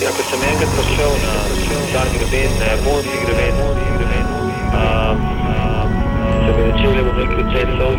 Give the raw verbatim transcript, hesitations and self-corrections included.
Ja, ko sem enkrat prišel na tak greben, na japonski greben, um, um, sem začel, bom rekel, cel